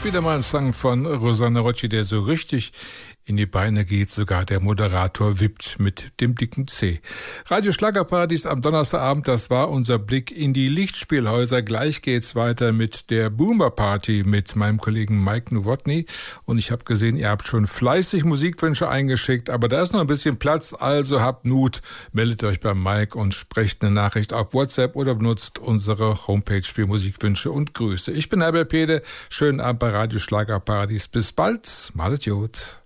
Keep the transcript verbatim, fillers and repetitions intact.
Wieder mal ein Song von Rosanna Rocci, der so richtig in die Beine geht. Sogar der Moderator wippt mit dem dicken C. Radio Schlagerparadies am Donnerstagabend, das war unser Blick in die Lichtspielhäuser. Gleich geht's weiter mit der Boomer Party mit meinem Kollegen Mike Nowotny. Und ich habe gesehen, ihr habt schon fleißig Musikwünsche eingeschickt, aber da ist noch ein bisschen Platz, also habt Mut. Meldet euch beim Mike und sprecht eine Nachricht auf WhatsApp oder benutzt unsere Homepage für Musikwünsche und Grüße. Ich bin Herbert Pede. Schönen Abend bei Radio Schlagerparadies. Bis bald. Malet Jod.